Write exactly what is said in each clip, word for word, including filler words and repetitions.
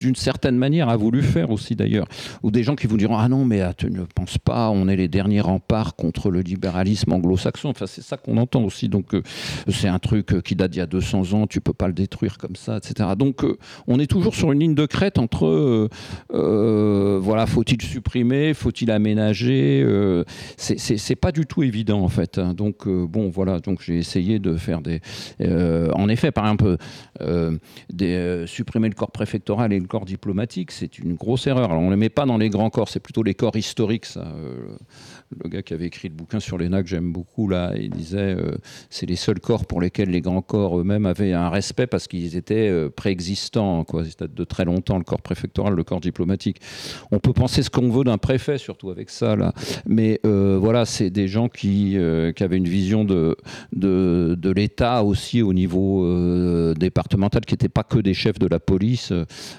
d'une certaine manière, a voulu faire aussi d'ailleurs. Ou des gens qui vous diront « Ah non, mais ah, tu ne penses pas, on est les derniers remparts contre le libéralisme anglo-saxon. » Enfin, c'est ça qu'on entend aussi. Donc, euh, c'est un truc qui date d'il y a deux cents ans, tu ne peux pas le détruire comme ça, et cetera. Donc, euh, on est toujours sur une ligne de crête entre, euh, euh, voilà, faut-il supprimer, faut-il aménager euh, c'est, c'est, c'est pas du tout évident, en fait. Donc, euh, bon, voilà. Donc, j'ai essayé de faire des... Euh, en effet, par exemple, euh, des, euh, supprimer le corps préfectoral et le corps diplomatique, c'est une grosse erreur. Alors, on ne les met pas dans les grands corps, c'est plutôt les corps historiques, ça. Euh, le gars qui avait écrit le bouquin sur l'E N A, que j'aime beaucoup, là, il disait euh, c'est les seuls corps pour lesquels les grands corps eux-mêmes avaient un respect parce qu'ils étaient euh, préexistants, quoi. C'était de très longtemps, le corps préfectoral, le corps diplomatique. On peut penser ce qu'on veut d'un préfet, surtout avec ça, là. Mais euh, voilà, c'est des gens qui, euh, qui avaient une vision de, de, de l'État aussi au niveau euh, départemental, qui n'étaient pas que des chefs de la police.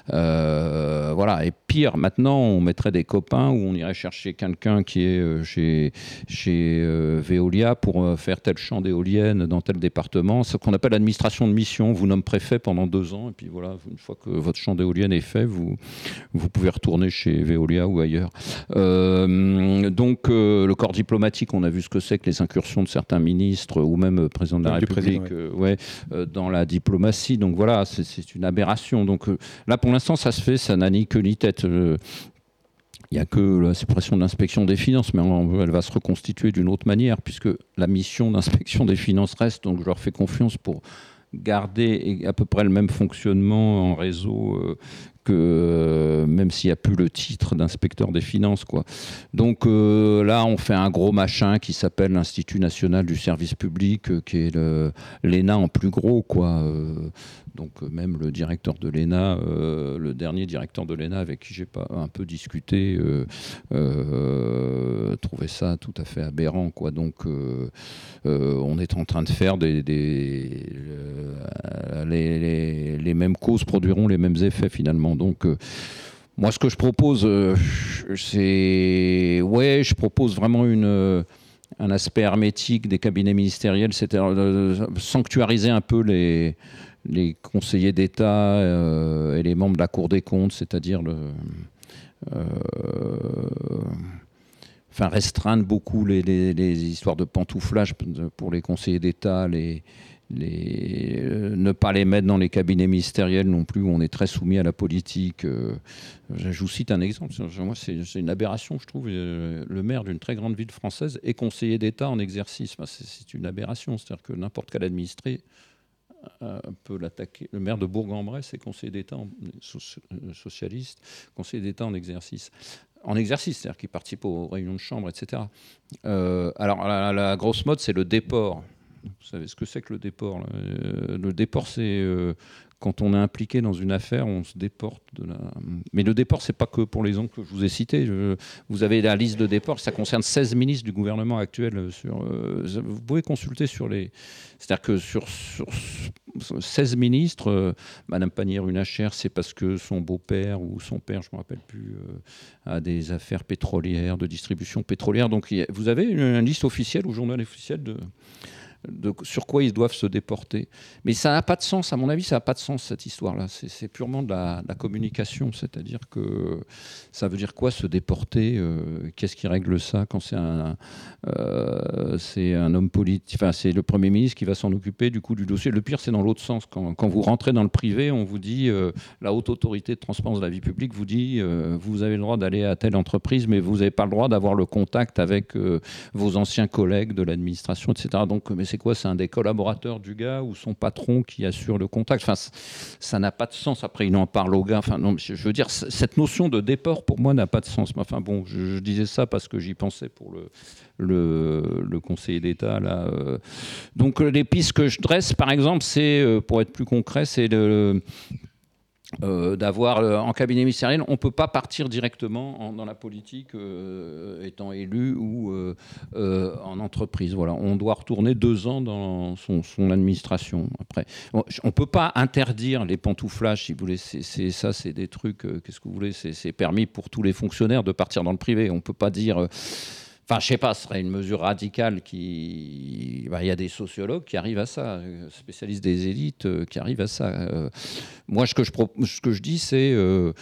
Euh, voilà. Et pire, maintenant, on mettrait des copains où on irait chercher quelqu'un qui est euh, chez, chez euh, Veolia pour euh, faire tel champ d'éoliennes dans tel département. Ce qu'on appelle l'administration de mission. On vous nomme préfet pendant deux ans et puis voilà, une fois que votre champ d'éoliennes est fait, vous, vous pouvez retourner chez Veolia ou ailleurs. Euh, donc, euh, le corps diplomatique, on a vu ce que c'est que les incursions de certains ministres ou même euh, président de la du République président, euh, ouais, euh, dans la diplomatie. Donc voilà, c'est, c'est une aberration. Donc euh, là, pour l'instant, ça se fait, ça n'a ni queue ni tête. Euh, Il n'y a que la suppression de l'inspection des finances, mais on, elle va se reconstituer d'une autre manière, puisque la mission d'inspection des finances reste, donc je leur fais confiance pour garder à peu près le même fonctionnement en réseau euh, que euh, même s'il n'y a plus le titre d'inspecteur des finances, quoi. Donc euh, là, on fait un gros machin qui s'appelle l'Institut national du service public, euh, qui est le, l'E N A en plus gros, quoi. Euh, donc euh, même le directeur de l'E N A, euh, le dernier directeur de l'E N A avec qui j'ai pas un peu discuté, euh, euh, trouvait ça tout à fait aberrant, quoi. Donc euh, euh, on est en train de faire des, des euh, les, les, les mêmes causes produiront les mêmes effets finalement. Donc euh, moi, ce que je propose, euh, c'est ouais, je propose vraiment une euh, un aspect hermétique des cabinets ministériels, c'est-à-dire euh, sanctuariser un peu les les conseillers d'État euh, et les membres de la Cour des comptes, c'est-à-dire le, euh, enfin restreindre beaucoup les, les, les histoires de pantouflage pour les conseillers d'État, les, les, euh, ne pas les mettre dans les cabinets ministériels non plus, où on est très soumis à la politique. Euh, je vous cite un exemple. Moi, c'est, c'est une aberration, je trouve. Euh, le maire d'une très grande ville française est conseiller d'État en exercice. Enfin, c'est, c'est une aberration. C'est-à-dire que n'importe quel administré peut l'attaquer. Le maire de Bourg-en-Bresse est conseiller d'État en, socialiste, conseiller d'État en exercice. En exercice, c'est-à-dire qu'il participe aux réunions de chambre, et cetera. Euh, alors, la, la grosse mode, c'est le déport. Vous savez ce que c'est que le déport là euh, Le déport, c'est euh, quand on est impliqué dans une affaire, on se déporte de la... Mais le déport, c'est pas que pour les gens que je vous ai cités. Je... Vous avez la liste de déport, ça concerne seize ministres du gouvernement actuel. Sur, euh... Vous pouvez consulter sur les... C'est-à-dire que sur, sur seize ministres, euh, Madame Pannier-Runacher, c'est parce que son beau-père ou son père, je ne me rappelle plus, euh, a des affaires pétrolières, de distribution pétrolière. Donc vous avez une, une liste officielle au journal officiel de... De, sur quoi ils doivent se déporter. Mais ça n'a pas de sens, à mon avis, ça n'a pas de sens, cette histoire-là. C'est, c'est purement de la, de la communication, c'est-à-dire que ça veut dire quoi, se déporter euh, qu'est-ce qui règle ça quand c'est un, euh, c'est un homme politique, enfin, c'est le Premier ministre qui va s'en occuper du coup du dossier. Le pire, c'est dans l'autre sens. Quand, quand vous rentrez dans le privé, on vous dit, euh, la haute autorité de transparence de la vie publique vous dit, euh, vous avez le droit d'aller à telle entreprise, mais vous n'avez pas le droit d'avoir le contact avec euh, vos anciens collègues de l'administration, et cetera. Donc, mais c'est quoi? C'est un des collaborateurs du gars ou son patron qui assure le contact. Enfin, ça n'a pas de sens. Après, il en parle au gars. Enfin, non, je veux dire, cette notion de déport, pour moi, n'a pas de sens. Mais enfin, bon, je, je disais ça parce que j'y pensais pour le, le, le conseiller d'État. Là. Donc, les pistes que je dresse, par exemple, c'est, pour être plus concret, c'est le... Euh, d'avoir euh, en cabinet ministériel, on ne peut pas partir directement en, dans la politique euh, étant élu ou euh, euh, en entreprise. Voilà, on doit retourner deux ans dans son, son administration. Après, on ne peut pas interdire les pantouflages, si vous voulez. C'est, c'est, ça, c'est des trucs. Euh, qu'est-ce que vous voulez c'est, c'est permis pour tous les fonctionnaires de partir dans le privé. On ne peut pas dire. Euh, Enfin, je sais pas, ce serait une mesure radicale qui. Bah, il y a des sociologues qui arrivent à ça, euh, spécialistes des élites euh, qui arrivent à ça. Euh, moi, ce que je, pro... ce que je dis, c'est euh,